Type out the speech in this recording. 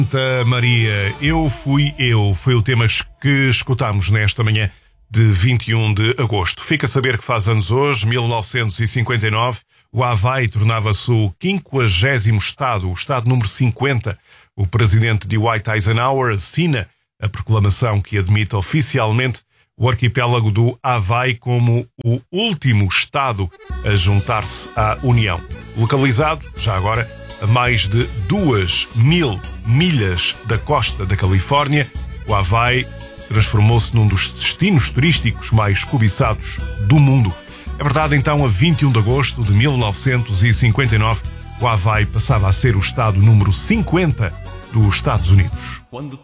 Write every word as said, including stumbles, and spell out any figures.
Santa Maria, eu fui eu, foi o tema que escutámos nesta manhã de vinte e um de agosto. Fica a saber que faz anos hoje, mil novecentos e cinquenta e nove, o Havaí tornava-se o quinquagésimo Estado, o Estado número cinquenta. O presidente Dwight Eisenhower assina a proclamação que admite oficialmente o arquipélago do Havaí como o último Estado a juntar-se à União. Localizado, já agora, a mais de duas mil milhas da costa da Califórnia, o Havaí transformou-se num dos destinos turísticos mais cobiçados do mundo. É verdade, então, a vinte e um de agosto de mil novecentos e cinquenta e nove, o Havaí passava a ser o Estado número cinquenta dos Estados Unidos.